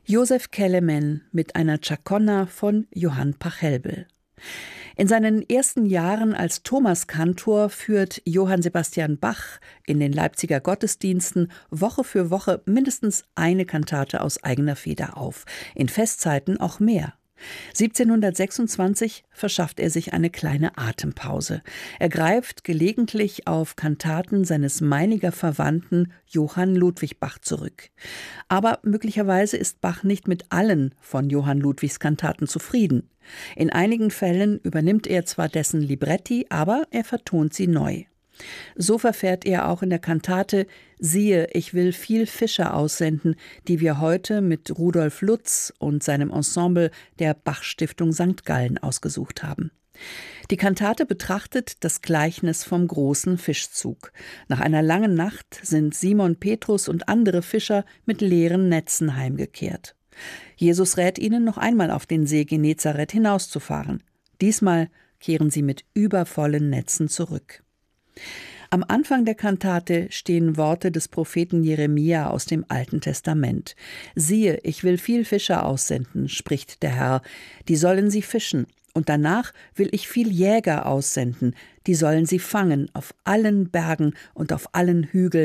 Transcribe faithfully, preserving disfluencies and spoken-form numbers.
Joseph Kelemen mit einer Chaconne von Johann Pachelbel. In seinen ersten Jahren als Thomaskantor führt Johann Sebastian Bach in den Leipziger Gottesdiensten Woche für Woche mindestens eine Kantate aus eigener Feder auf, in Festzeiten auch mehr. siebzehnhundertsechsundzwanzig verschafft er sich eine kleine Atempause. Er greift gelegentlich auf Kantaten seines Meiniger Verwandten Johann Ludwig Bach zurück. Aber möglicherweise ist Bach nicht mit allen von Johann Ludwigs Kantaten zufrieden. In einigen Fällen übernimmt er zwar dessen Libretti, aber er vertont sie neu. So verfährt er auch in der Kantate »Siehe, ich will viel Fischer aussenden«, die wir heute mit Rudolf Lutz und seinem Ensemble der Bach-Stiftung Sankt Gallen ausgesucht haben. Die Kantate betrachtet das Gleichnis vom großen Fischzug. Nach einer langen Nacht sind Simon Petrus und andere Fischer mit leeren Netzen heimgekehrt. Jesus rät ihnen, noch einmal auf den See Genezareth hinauszufahren. Diesmal kehren sie mit übervollen Netzen zurück. Am Anfang der Kantate stehen Worte des Propheten Jeremia aus dem Alten Testament. »Siehe, ich will viel Fischer aussenden«, spricht der Herr, »die sollen sie fischen. Und danach will ich viel Jäger aussenden, die sollen sie fangen auf allen Bergen und auf allen Hügeln